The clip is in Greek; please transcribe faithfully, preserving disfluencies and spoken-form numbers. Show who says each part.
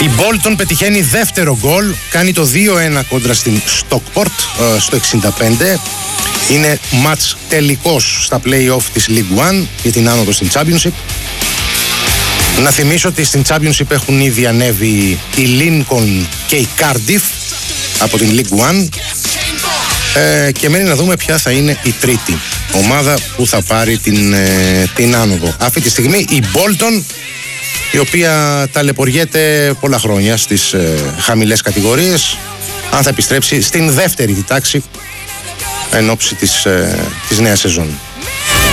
Speaker 1: Η Bolton πετυχαίνει δεύτερο γκολ, κάνει το δύο ένα κόντρα στην Stockport στο εξήντα πέντε. Είναι μάτς τελικός στα play-off της League One για την άνοδο στην Championship. Να θυμίσω ότι στην Championship έχουν ήδη ανέβει η Lincoln και η Cardiff από την League One, ε, και μένει να δούμε ποια θα είναι η τρίτη ομάδα που θα πάρει την, ε, την άνοδο. Αυτή τη στιγμή η Bolton, η οποία ταλαιπωριέται πολλά χρόνια στις ε, χαμηλές κατηγορίες, αν θα επιστρέψει στην δεύτερη τάξη εν ώψη της, ε, της νέας σεζόν.